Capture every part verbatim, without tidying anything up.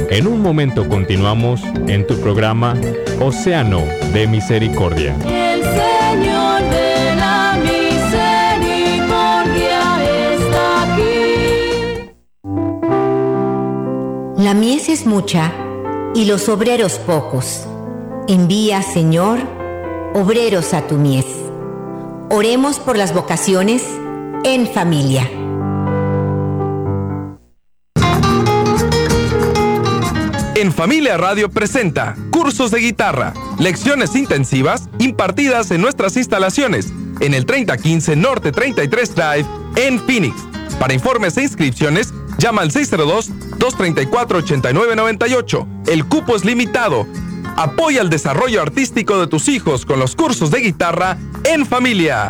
En un momento continuamos en tu programa Océano de Misericordia. El Señor de la misericordia está aquí. La mies es mucha y los obreros pocos. Envía, Señor, obreros a tu mies. Oremos por las vocaciones en familia. En Familia Radio presenta cursos de guitarra, lecciones intensivas impartidas en nuestras instalaciones en el treinta quince Norte treinta y tres Drive en Phoenix. Para informes e inscripciones, llama al seis cero dos, dos tres cuatro, ocho nueve nueve ocho. El cupo es limitado. Apoya el desarrollo artístico de tus hijos con los cursos de guitarra en familia.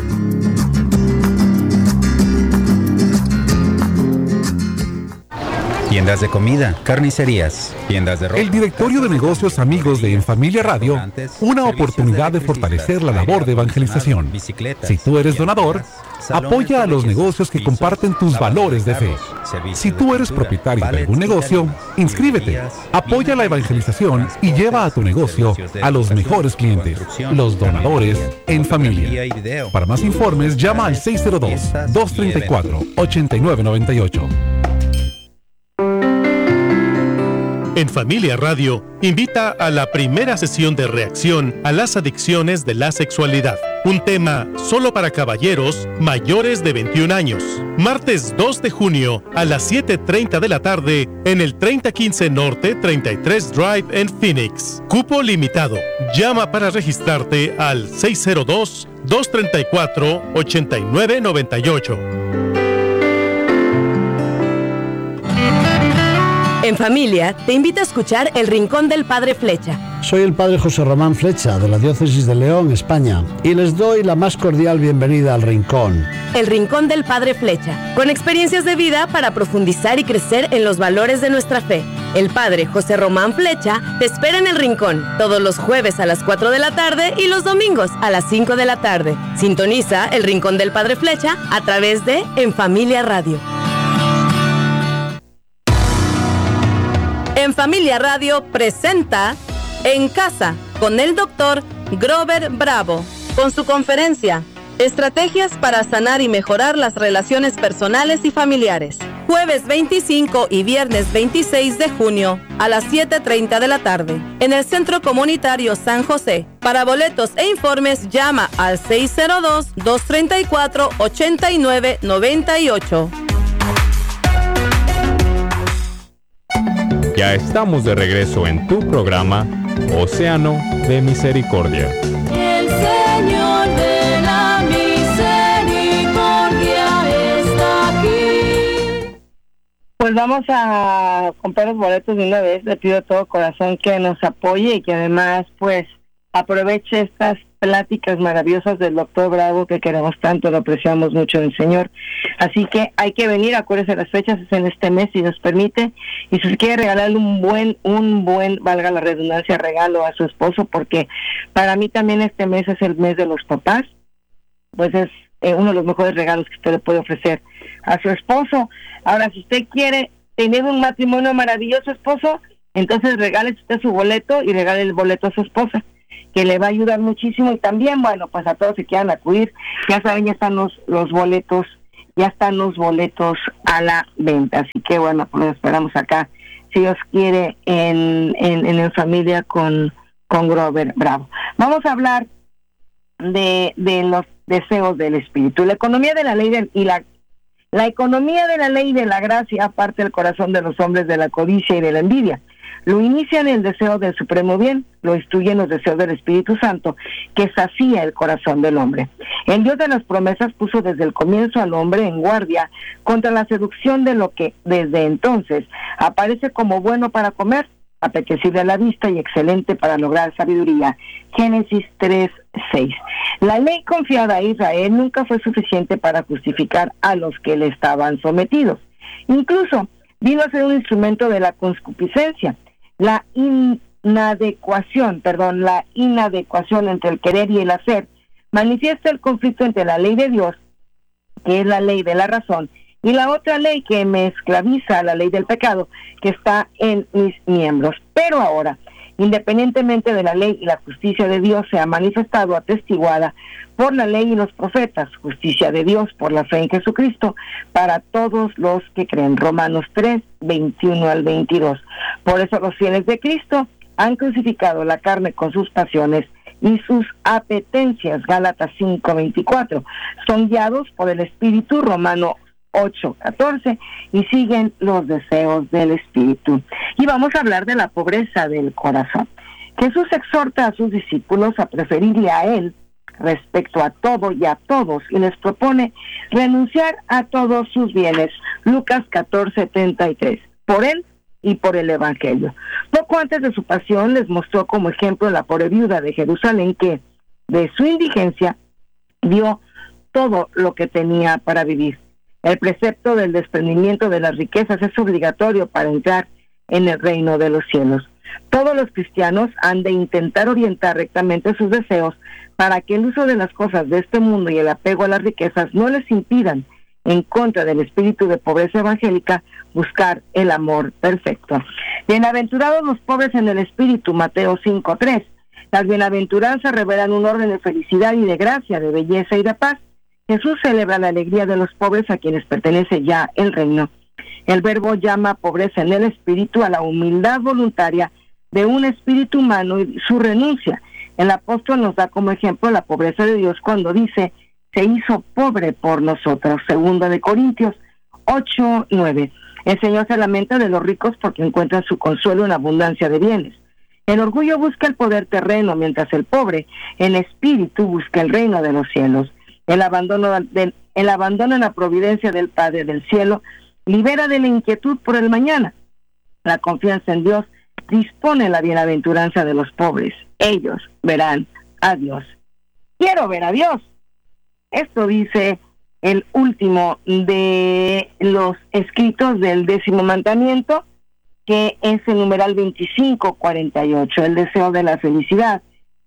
Tiendas de comida, carnicerías, tiendas de ropa. El directorio de negocios amigos de En Familia Radio, una oportunidad de fortalecer la labor de evangelización. Si tú eres donador, apoya a los negocios que comparten tus valores de fe. Si tú eres propietario de algún negocio, inscríbete, apoya la evangelización y lleva a tu negocio a los mejores clientes, los donadores en familia. Para más informes, llama al seis cero dos, dos tres cuatro, ocho nueve nueve ocho. En Familia Radio, invita a la primera sesión de reacción a las adicciones de la sexualidad. Un tema solo para caballeros mayores de veintiún años. Martes dos de junio a las siete treinta de la tarde en el treinta quince Norte treinta y tres Drive en Phoenix. Cupo limitado. Llama para registrarte al seis cero dos, dos tres cuatro, ocho nueve nueve ocho. En Familia, te invita a escuchar El Rincón del Padre Flecha. Soy el Padre José Román Flecha, de la Diócesis de León, España, y les doy la más cordial bienvenida al Rincón. El Rincón del Padre Flecha, con experiencias de vida para profundizar y crecer en los valores de nuestra fe. El Padre José Román Flecha te espera en El Rincón, todos los jueves a las cuatro de la tarde y los domingos a las cinco de la tarde. Sintoniza El Rincón del Padre Flecha a través de En Familia Radio. En Familia Radio presenta En Casa con el doctor Grover Bravo, con su conferencia Estrategias para sanar y mejorar las relaciones personales y familiares. Jueves veinticinco y viernes veintiséis de junio a las siete treinta de la tarde en el Centro Comunitario San José. Para boletos e informes llama al seis cero dos, dos tres cuatro, ocho nueve nueve ocho. Ya estamos de regreso en tu programa Océano de Misericordia. El Señor de la misericordia está aquí. Pues vamos a comprar los boletos de una vez. Le pido de todo corazón que nos apoye y que además pues aproveche estas pláticas maravillosas del doctor Bravo, que queremos tanto, lo apreciamos mucho del Señor. Así que hay que venir, acuérdense, las fechas es en este mes, si nos permite, y si quiere regalarle un buen, un buen, valga la redundancia, regalo a su esposo, porque para mí también este mes es el mes de los papás, pues es eh, uno de los mejores regalos que usted le puede ofrecer a su esposo. Ahora, si usted quiere tener un matrimonio maravilloso, esposo, entonces regale usted su boleto y regale el boleto a su esposa, que le va a ayudar muchísimo. Y también, bueno, pues a todos que quieran acudir, ya saben, ya están los, los boletos, ya están los boletos a la venta. Así que, bueno, pues los esperamos acá, si Dios quiere, en, en, en, en familia con, con Grover Bravo. Vamos a hablar de, de los deseos del espíritu. La economía de la ley de, y la, la economía de la ley de la gracia aparte el corazón de los hombres de la codicia y de la envidia. Lo inician el deseo del supremo bien, lo instruyen los deseos del Espíritu Santo, que sacía el corazón del hombre. El Dios de las promesas puso desde el comienzo al hombre en guardia contra la seducción de lo que desde entonces aparece como bueno para comer, apetecible a la vista y excelente para lograr sabiduría. Génesis tres seis. La ley confiada a Israel nunca fue suficiente para justificar a los que le estaban sometidos. Incluso vino a ser un instrumento de la concupiscencia. La inadecuación, perdón, la inadecuación entre el querer y el hacer manifiesta el conflicto entre la ley de Dios, que es la ley de la razón, y la otra ley que me esclaviza, la ley del pecado, que está en mis miembros. Pero ahora, independientemente de la ley y la justicia de Dios, se ha manifestado, atestiguada por la ley y los profetas, justicia de Dios por la fe en Jesucristo, para todos los que creen. Romanos tres, veintiuno al veintidós. Por eso los fieles de Cristo han crucificado la carne con sus pasiones y sus apetencias. Gálatas cinco, veinticuatro. Son guiados por el Espíritu. Romanos ocho, catorce, y siguen los deseos del Espíritu. Y vamos a hablar de la pobreza del corazón. Jesús exhorta a sus discípulos a preferirle a Él respecto a todo y a todos, y les propone renunciar a todos sus bienes. Lucas catorce, treinta y tres. Por Él y por el Evangelio. Poco antes de su pasión les mostró como ejemplo la pobre viuda de Jerusalén, que de su indigencia dio todo lo que tenía para vivir. El precepto del desprendimiento de las riquezas es obligatorio para entrar en el reino de los cielos. Todos los cristianos han de intentar orientar rectamente sus deseos para que el uso de las cosas de este mundo y el apego a las riquezas no les impidan, en contra del espíritu de pobreza evangélica, buscar el amor perfecto. Bienaventurados los pobres en el espíritu, Mateo cinco, tres. Las bienaventuranzas revelan un orden de felicidad y de gracia, de belleza y de paz. Jesús celebra la alegría de los pobres a quienes pertenece ya el reino. El verbo llama pobreza en el espíritu a la humildad voluntaria de un espíritu humano y su renuncia. El apóstol nos da como ejemplo la pobreza de Dios cuando dice: se hizo pobre por nosotros. Segunda de Corintios ocho, nueve. El Señor se lamenta de los ricos porque encuentran su consuelo en abundancia de bienes. El orgullo busca el poder terreno, mientras el pobre, en espíritu, busca el reino de los cielos. El abandono, de, el abandono en la providencia del Padre del cielo libera de la inquietud por el mañana. La confianza en Dios dispone la bienaventuranza de los pobres. Ellos verán a Dios. Quiero ver a Dios. Esto dice el último de los escritos del décimo mandamiento, que es el numeral veinticinco cuarenta y ocho, el deseo de la felicidad.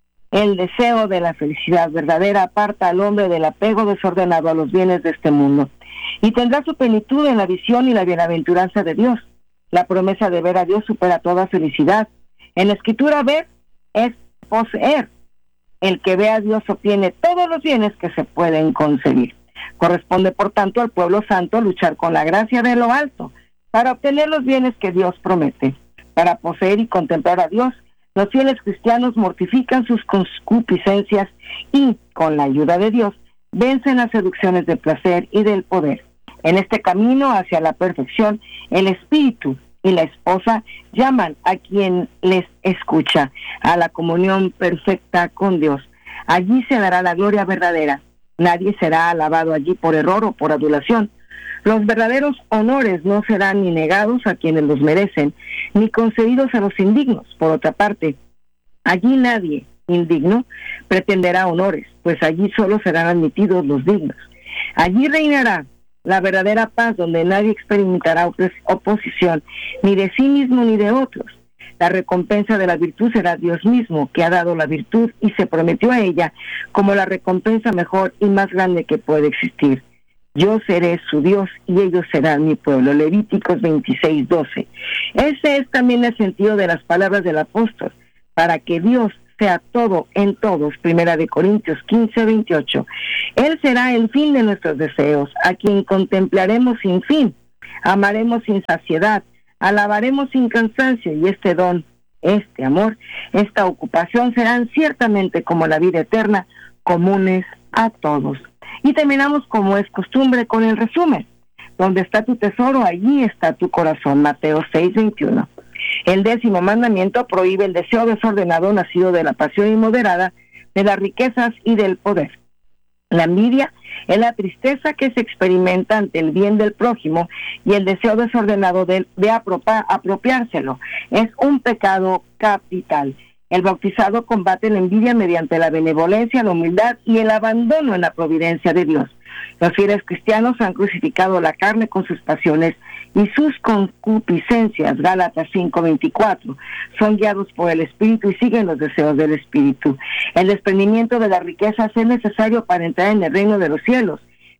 El deseo de la felicidad verdadera aparta al hombre del apego desordenado a los bienes de este mundo, y tendrá su plenitud en la visión y la bienaventuranza de Dios. La promesa de ver a Dios supera toda felicidad. En la Escritura, ver es poseer. El que ve a Dios obtiene todos los bienes que se pueden concebir. Corresponde, por tanto, al pueblo santo luchar con la gracia de lo alto para obtener los bienes que Dios promete. Para poseer y contemplar a Dios, los fieles cristianos mortifican sus concupiscencias y, con la ayuda de Dios, vencen las seducciones del placer y del poder. En este camino hacia la perfección, el espíritu y la esposa llaman a quien les escucha a la comunión perfecta con Dios. Allí se dará la gloria verdadera. Nadie será alabado allí por error o por adulación. Los verdaderos honores no serán ni negados a quienes los merecen, ni concedidos a los indignos. Por otra parte, allí nadie indigno pretenderá honores, pues allí solo serán admitidos los dignos. Allí reinará la verdadera paz, donde nadie experimentará opos- oposición, ni de sí mismo ni de otros. La recompensa de la virtud será Dios mismo, que ha dado la virtud y se prometió a ella como la recompensa mejor y más grande que puede existir. Yo seré su Dios y ellos serán mi pueblo. Levíticos veintiséis, doce. Ese es también el sentido de las palabras del apóstol, para que Dios sea todo en todos. Primera de Corintios quince, veintiocho. Él será el fin de nuestros deseos, a quien contemplaremos sin fin, amaremos sin saciedad, alabaremos sin cansancio, y este don, este amor, esta ocupación serán ciertamente como la vida eterna, comunes a todos. Y terminamos, como es costumbre, con el resumen. Donde está tu tesoro, allí está tu corazón. Mateo seis, veintiuno. El décimo mandamiento prohíbe el deseo desordenado nacido de la pasión inmoderada, de las riquezas y del poder. La envidia es la tristeza que se experimenta ante el bien del prójimo, y el deseo desordenado de, de apropa, apropiárselo es un pecado capital. El bautizado combate la envidia mediante la benevolencia, la humildad y el abandono en la providencia de Dios. Los fieles cristianos han crucificado la carne con sus pasiones y sus concupiscencias. Gálatas cinco, veinticuatro. Son guiados por el Espíritu y siguen los deseos del Espíritu. El desprendimiento de las riquezas es necesario para entrar en el reino de los cielos.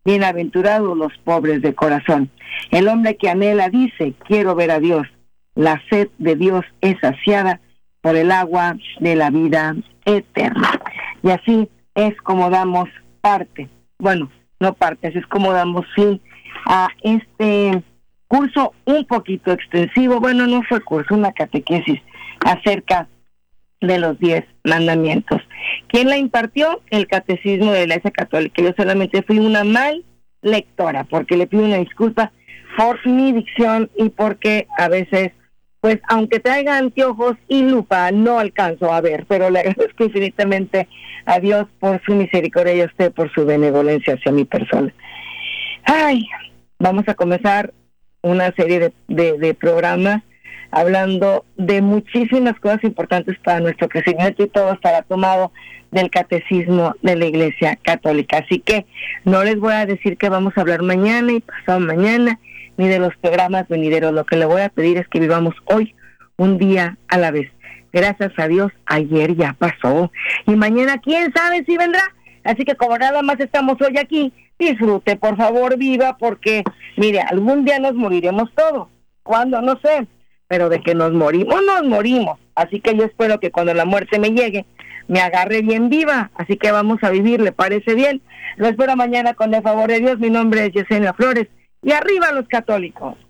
Bienaventurados los pobres de corazón. El hombre que anhela dice, quiero ver a Dios. La sed de Dios es saciada por el agua de la vida eterna. Y así es como damos parte, bueno, no parte, así es como damos fin a este curso un poquito extensivo, bueno, no fue curso, una catequesis acerca de los diez mandamientos. ¿Quién la impartió? El Catecismo de la Iglesia Católica. Yo solamente fui una mal lectora, porque le pido una disculpa por mi dicción y porque a veces, pues, aunque traiga anteojos y lupa, no alcanzo a ver, pero le agradezco infinitamente a Dios por su misericordia y a usted por su benevolencia hacia mi persona. Ay, vamos a comenzar una serie de, de, de programas hablando de muchísimas cosas importantes para nuestro crecimiento y todo estará tomado del Catecismo de la Iglesia Católica. Así que no les voy a decir que vamos a hablar mañana y pasado mañana, ni de los programas venideros. Lo que le voy a pedir es que vivamos hoy un día a la vez. Gracias a Dios, ayer ya pasó. Y mañana, quién sabe si vendrá. Así que como nada más estamos hoy aquí, disfrute, por favor, viva, porque, mire, algún día nos moriremos todos. ¿Cuándo? No sé. Pero de que nos morimos, nos morimos. Así que yo espero que cuando la muerte me llegue, me agarre bien viva. Así que vamos a vivir, ¿le parece bien? Lo espero mañana con el favor de Dios. Mi nombre es Yesenia Flores. Y arriba los católicos.